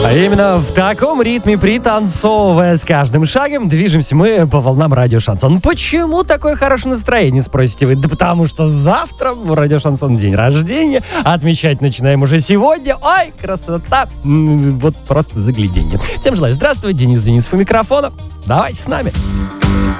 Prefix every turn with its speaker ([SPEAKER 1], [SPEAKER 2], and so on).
[SPEAKER 1] А именно в таком ритме, пританцовывая с каждым шагом, движемся мы по волнам Радио Шансон. Почему такое хорошее настроение, спросите вы? Да потому что завтра в Радио Шансон день рождения. Отмечать начинаем уже сегодня. Ой, красота! Вот просто загляденье. Всем желаю здравствуйте. Денис у микрофона. Давайте с нами.